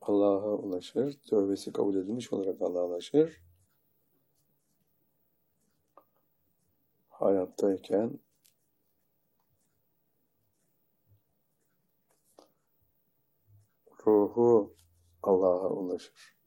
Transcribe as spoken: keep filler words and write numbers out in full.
Allah'a ulaşır. Tövbesi kabul edilmiş olarak Allah'a ulaşır. Hayattayken ruhu Allah'a ulaşır.